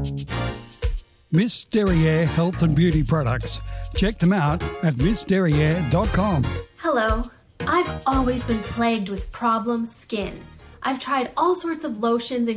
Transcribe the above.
Miss Derriere Health and Beauty Products. Check them out at missderriere.com. Hello. I've always been plagued with problem skin. I've tried all sorts of lotions and